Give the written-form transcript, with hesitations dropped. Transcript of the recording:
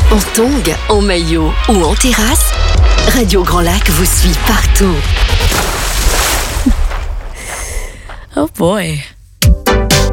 En tongs, en maillot ou en terrasse, Radio Grand Lac vous suit partout. Oh boy.